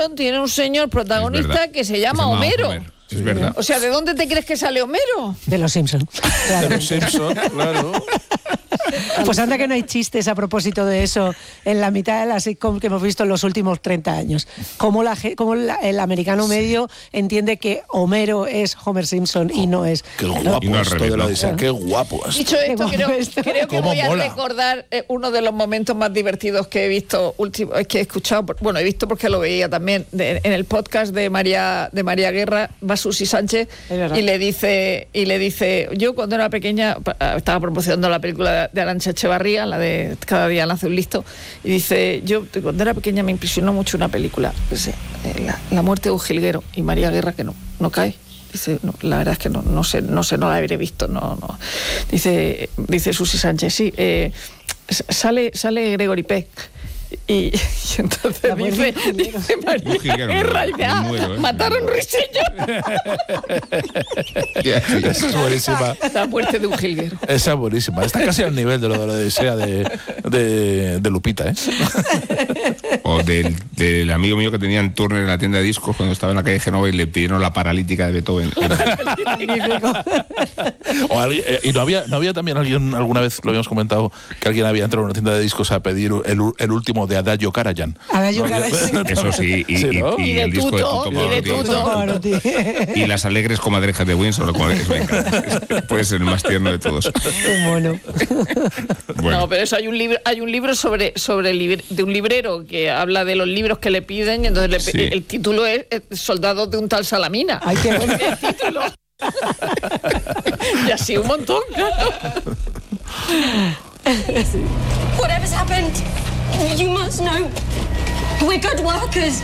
Simpson tiene un señor protagonista que se llama Homero. Es verdad. O sea, ¿de dónde te crees que sale Homero? De los Simpson. Claro. De los Simpson, claro. Pues anda que no hay chistes a propósito de eso en la mitad de la sitcom que hemos visto en los últimos 30 años. Cómo el americano medio entiende que Homero es Homer Simpson y no es... Qué guapo no esto de la Odisea, qué guapo. Dicho esto, creo que voy a recordar uno de los momentos más divertidos que he visto, que he escuchado, bueno, he visto porque lo veía también, en el podcast de María Guerra, va Susi Sánchez y le dice, yo cuando era pequeña, estaba promocionando la película de Arantxa Echevarría, la de Cada día nace un listo, y dice, yo cuando era pequeña me impresionó mucho una película, pues, la muerte de un jilguero, y María Guerra que no cae. Dice, no, la verdad es que no sé, no la habré visto, no. Dice Susi Sánchez, sí, sale Gregory Peck. Y entonces dice María Guerra, mataron ruiseños. Esa es buenísima. La muerte de un jilguero. Esa es buenísima. Está casi al nivel de lo de la Odisea de Lupita, ¿eh? O del amigo mío que tenía en Turner en la tienda de discos cuando estaba en la calle Genova y le pidieron la paralítica de Beethoven. Y no había también alguien, alguna vez lo habíamos comentado, que alguien había entrado en una tienda de discos a pedir el último de Adagio Karajan. Eso sí, y el disco de Tuto y las alegres comadrejas de Windsor, puede ser el más tierno de todos. Bueno. No, pero eso hay un libro de un librero que habla de los libros que le piden, y entonces el título es Soldados de un tal Salamina. Ay, qué bueno. El título. Y así un montón, claro. Whatever's happened, you must know. We're good workers.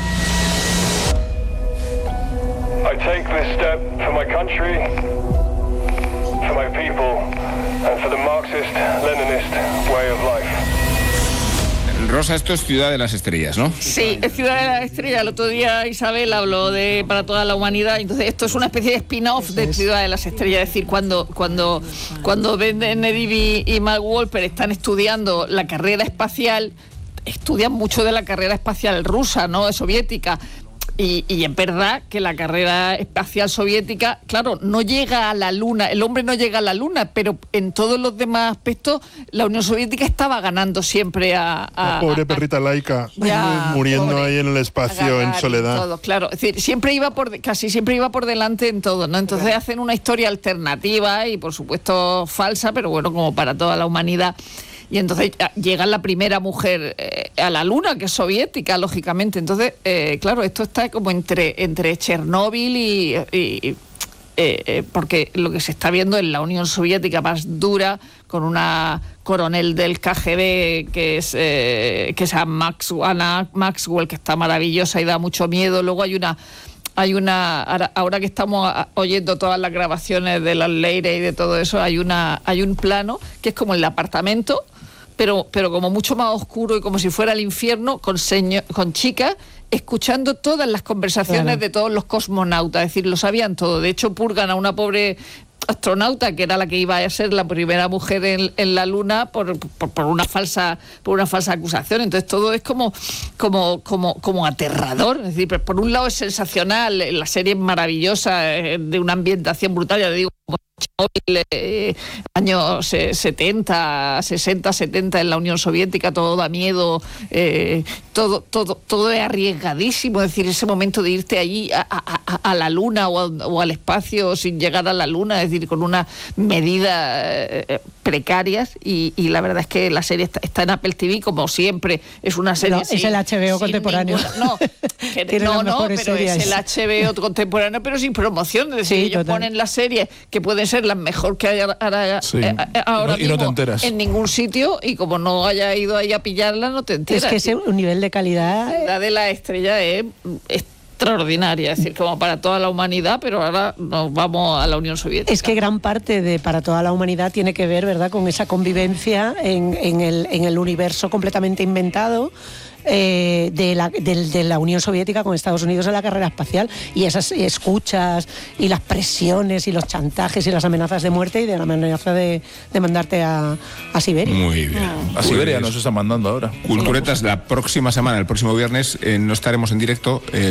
I take this step for my country, for my people, and for the Marxist-Leninist way of life. Rosa, esto es Ciudad de las Estrellas, ¿no? Sí, es Ciudad de las Estrellas. El otro día Isabel habló de Para toda la humanidad. Entonces esto es una especie de spin-off de Ciudad de las Estrellas. Es decir, cuando Benedict y Mark Wolper están estudiando la carrera espacial, estudian mucho de la carrera espacial rusa, ¿no? Soviética. Y es verdad que la carrera espacial soviética, claro, no llega a la Luna, el hombre no llega a la Luna, pero en todos los demás aspectos la Unión Soviética estaba ganando siempre la pobre perrita laica, muriendo pobre, ahí en el espacio en soledad. Todo, claro, es decir, casi siempre iba por delante en todo, ¿no? Entonces hacen una historia alternativa y por supuesto falsa, pero bueno, como para toda la humanidad. Y entonces llega la primera mujer a la Luna, que es soviética, lógicamente. Entonces, claro, esto está como entre Chernóbil y porque lo que se está viendo en la Unión Soviética más dura, con una coronel del KGB que se llama Maxwell, que está maravillosa y da mucho miedo. Luego hay una ahora que estamos oyendo todas las grabaciones de las Leire y de todo eso, hay un plano que es como el apartamento, pero como mucho más oscuro y como si fuera el infierno, con chicas escuchando todas las conversaciones de todos los cosmonautas. Es decir, lo sabían todo. De hecho, purgan a una pobre astronauta que era la que iba a ser la primera mujer en la Luna por una falsa acusación. Entonces todo es como aterrador. Es decir, por un lado es sensacional, la serie es maravillosa, de una ambientación brutal, ya le digo, años 60, 60, 70 en la Unión Soviética, todo da miedo, todo es arriesgadísimo. Es decir, ese momento de irte allí a la Luna o al espacio sin llegar a la Luna, es decir, con unas medidas precarias, y la verdad es que la serie está en Apple TV, como siempre. Es una serie... No, es el HBO contemporáneo. Pero es el HBO contemporáneo, pero sin promoción. Es decir, sí, ellos ponen las series que pueden ser las mejor que haya ahora mismo, no te enteras en ningún sitio, y como no haya ido ahí a pillarla, no te enteras. Es que ese un nivel de calidad... La de la estrella es extraordinaria, es decir, como para toda la humanidad, pero ahora nos vamos a la Unión Soviética. Es que gran parte de Para toda la humanidad tiene que ver, ¿verdad?, con esa convivencia en el universo completamente inventado de la Unión Soviética con Estados Unidos en la carrera espacial, y esas escuchas y las presiones y los chantajes y las amenazas de muerte y de la amenaza de mandarte a Siberia. Muy bien. A Siberia nos están mandando ahora. Culturetas, la próxima semana, el próximo viernes, no estaremos en directo.